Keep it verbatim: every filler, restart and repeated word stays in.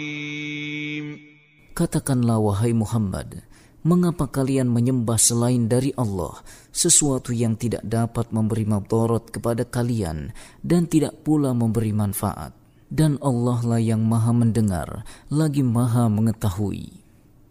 Katakanlah wahai Muhammad, mengapa kalian menyembah selain dari Allah sesuatu yang tidak dapat memberi madarat kepada kalian dan tidak pula memberi manfaat? Dan Allah lah yang maha mendengar lagi maha mengetahui.